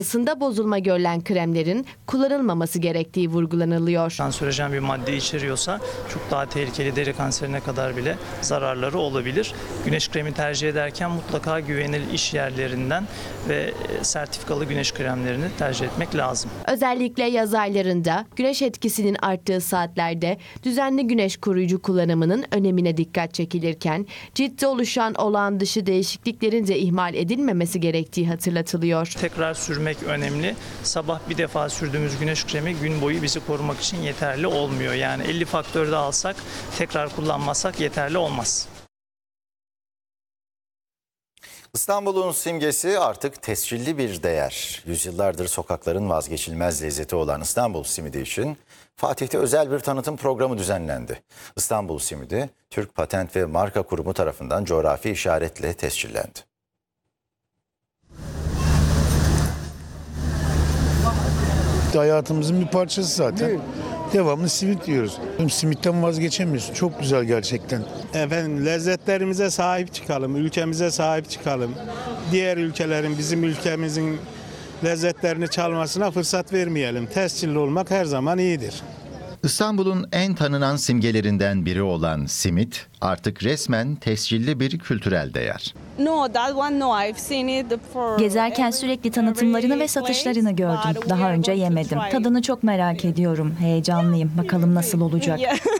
Isında bozulma görülen kremlerin kullanılmaması gerektiği vurgulanılıyor. Kanserojen bir madde içeriyorsa çok daha tehlikeli, deri kanserine kadar bile zararları olabilir. Güneş kremi tercih ederken mutlaka güvenilir iş yerlerinden ve sertifikalı güneş kremlerini tercih etmek lazım. Özellikle yaz aylarında güneş etkisinin arttığı saatlerde düzenli güneş koruyucu kullanımının önemine dikkat çekilirken ciltte oluşan olağan dışı değişikliklerin de ihmal edilmemesi gerektiği hatırlatılıyor. Tekrar sürmek önemli. Sabah bir defa sürdüğümüz güneş kremi gün boyu bizi korumak için yeterli olmuyor. Yani 50 faktör de alsak tekrar kullanmazsak yeterli olmaz. İstanbul'un simgesi artık tescilli bir değer. Yüzyıllardır sokakların vazgeçilmez lezzeti olan İstanbul simidi için Fatih'te özel bir tanıtım programı düzenlendi. İstanbul simidi, Türk Patent ve Marka Kurumu tarafından coğrafi işaretle tescillendi. Hayatımızın bir parçası zaten. Devamlı simit yiyoruz. Simitten vazgeçemiyorsun. Çok güzel gerçekten. Efendim lezzetlerimize sahip çıkalım, ülkemize sahip çıkalım. Diğer ülkelerin bizim ülkemizin lezzetlerini çalmasına fırsat vermeyelim. Tescilli olmak her zaman iyidir. İstanbul'un en tanınan simgelerinden biri olan simit artık resmen tescilli bir kültürel değer. Gezerken sürekli tanıtımlarını ve satışlarını gördüm. Daha önce yemedim. Tadını çok merak ediyorum. Heyecanlıyım. Bakalım nasıl olacak.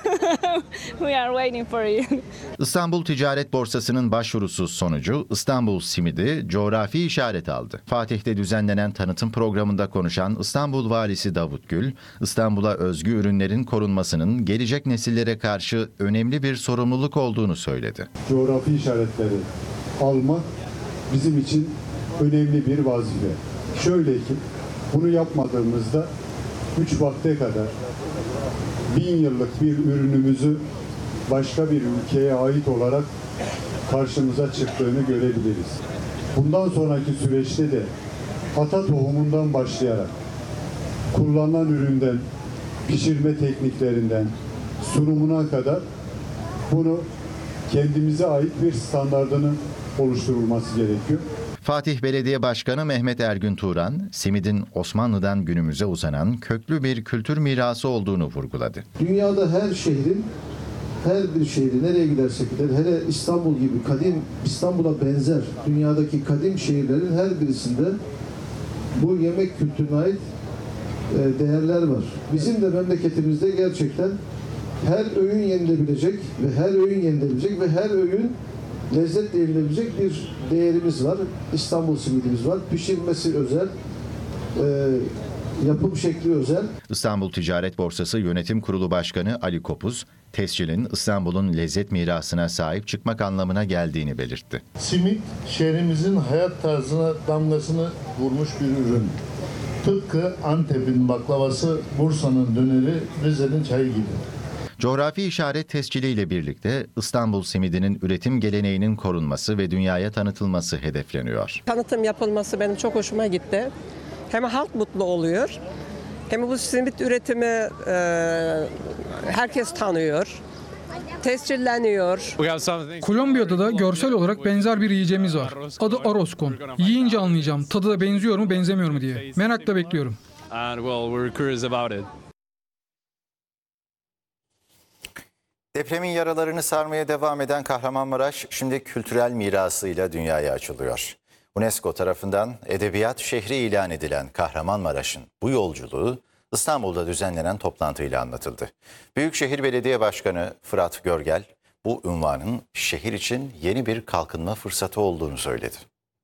İstanbul Ticaret Borsası'nın başvurusu sonucu İstanbul simidi coğrafi işaret aldı. Fatih'te düzenlenen tanıtım programında konuşan İstanbul Valisi Davut Gül, İstanbul'a özgü ürünlerin korunmasının gelecek nesillere karşı önemli bir sorumluluk olduğunu söyledi. Coğrafi işaretleri almak bizim için önemli bir vazife. Şöyle ki bunu yapmadığımızda 3 vakte kadar 1000 yıllık bir ürünümüzü başka bir ülkeye ait olarak karşımıza çıktığını görebiliriz. Bundan sonraki süreçte de ata tohumundan başlayarak kullanılan üründen, pişirme tekniklerinden, sunumuna kadar bunu kendimize ait bir standardının oluşturulması gerekiyor. Fatih Belediye Başkanı Mehmet Ergün Turan, simidin Osmanlı'dan günümüze uzanan köklü bir kültür mirası olduğunu vurguladı. Dünyada her bir şehri nereye gidersek gidelim, hele İstanbul gibi kadim, İstanbul'a benzer dünyadaki kadim şehirlerin her birisinde bu yemek kültürüne ait değerler var. Bizim de memleketimizde gerçekten her öğün yenilebilecek ve her öğün lezzetle yenilebilecek bir değerimiz var. İstanbul simidimiz var. Pişirmesi özel, yapım şekli özel. İstanbul Ticaret Borsası Yönetim Kurulu Başkanı Ali Kopuz, tescilin İstanbul'un lezzet mirasına sahip çıkmak anlamına geldiğini belirtti. Simit, şehrimizin hayat tarzına damgasını vurmuş bir ürün. Tıpkı Antep'in baklavası, Bursa'nın döneri, Rize'nin çayı gibi. Coğrafi işaret tesciliyle birlikte İstanbul simidinin üretim geleneğinin korunması ve dünyaya tanıtılması hedefleniyor. Tanıtım yapılması benim çok hoşuma gitti. Hem halk mutlu oluyor, hem bu simit üretimi herkes tanıyor, tescilleniyor. Kolombiya'da da görsel olarak benzer bir yiyeceğimiz var. Adı Arroz-con. Yiyince anlayacağım tadı da benziyor mu benzemiyor mu diye. Merakla bekliyorum. Depremin yaralarını sarmaya devam eden Kahramanmaraş şimdi kültürel mirasıyla dünyaya açılıyor. UNESCO tarafından edebiyat şehri ilan edilen Kahramanmaraş'ın bu yolculuğu İstanbul'da düzenlenen toplantıyla anlatıldı. Büyükşehir Belediye Başkanı Fırat Görgel bu unvanın şehir için yeni bir kalkınma fırsatı olduğunu söyledi.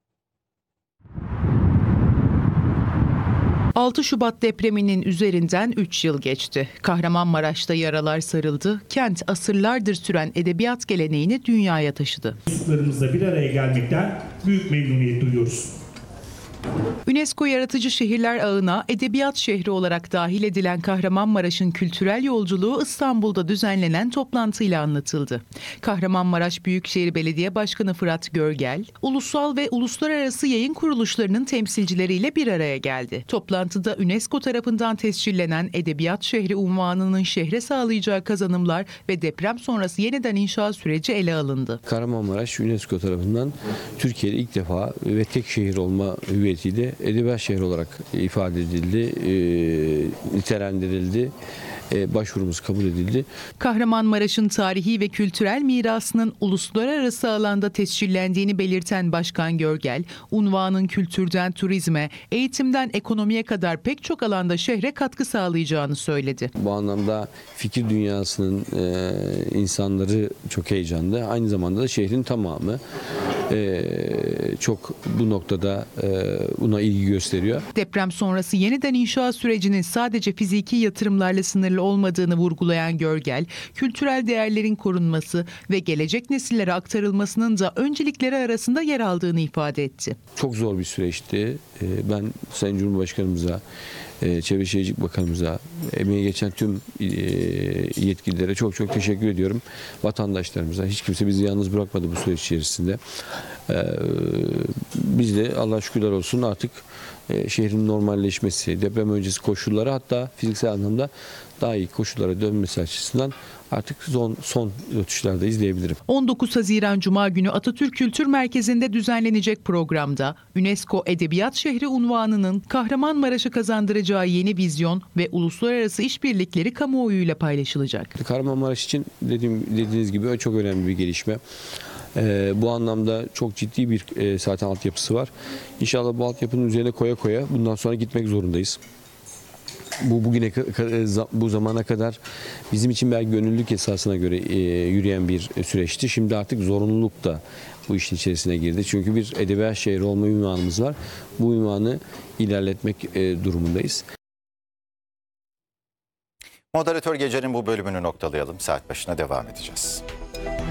6 Şubat depreminin üzerinden 3 yıl geçti. Kahramanmaraş'ta yaralar sarıldı, kent asırlardır süren edebiyat geleneğini dünyaya taşıdı. Çocuklarımızla bir araya gelmekten büyük memnuniyet duyuyoruz. UNESCO Yaratıcı Şehirler Ağı'na edebiyat şehri olarak dahil edilen Kahramanmaraş'ın kültürel yolculuğu İstanbul'da düzenlenen toplantıyla anlatıldı. Kahramanmaraş Büyükşehir Belediye Başkanı Fırat Görgel, ulusal ve uluslararası yayın kuruluşlarının temsilcileriyle bir araya geldi. Toplantıda UNESCO tarafından tescillenen edebiyat şehri unvanının şehre sağlayacağı kazanımlar ve deprem sonrası yeniden inşa süreci ele alındı. Kahramanmaraş UNESCO tarafından Türkiye'de ilk defa ve tek şehir olma hüviyeti akıbetiyle edebiyat şehri olarak ifade edildi, nitelendirildi. Başvurumuz kabul edildi. Kahramanmaraş'ın tarihi ve kültürel mirasının uluslararası alanda tescillendiğini belirten Başkan Görgel, unvanın kültürden turizme, eğitimden ekonomiye kadar pek çok alanda şehre katkı sağlayacağını söyledi. Bu anlamda fikir dünyasının insanları çok heyecanlı. Aynı zamanda da şehrin tamamı çok bu noktada buna ilgi gösteriyor. Deprem sonrası yeniden inşa sürecinin sadece fiziki yatırımlarla sınırlı olmadığını vurgulayan Görgel, kültürel değerlerin korunması ve gelecek nesillere aktarılmasının da öncelikleri arasında yer aldığını ifade etti. Çok zor bir süreçti. Ben Sayın Cumhurbaşkanımıza, Çevre Şehircilik Bakanımıza, emeği geçen tüm yetkililere çok çok teşekkür ediyorum. Vatandaşlarımıza, hiç kimse bizi yalnız bırakmadı bu süreç içerisinde. Biz de Allah şükürler olsun artık şehrin normalleşmesi, deprem öncesi koşulları, hatta fiziksel anlamda daha iyi koşullara dönmesi açısından artık son rötuşlarda izleyebilirim. 19 Haziran Cuma günü Atatürk Kültür Merkezi'nde düzenlenecek programda UNESCO Edebiyat Şehri unvanının Kahramanmaraş'a kazandıracağı yeni vizyon ve uluslararası işbirlikleri kamuoyuyla paylaşılacak. Kahramanmaraş için dediğiniz gibi çok önemli bir gelişme. Bu anlamda çok ciddi bir zaten altyapısı var. İnşallah bu altyapının üzerine koya koya bundan sonra gitmek zorundayız. Bu zamana kadar bizim için belki gönüllülük esasına göre yürüyen bir süreçti. Şimdi artık zorunluluk da bu işin içerisine girdi. Çünkü bir edebiyat şehri olma ünvanımız var. Bu ünvanı ilerletmek durumundayız. Moderatör Gece'nin bu bölümünü noktalayalım. Saat başına devam edeceğiz.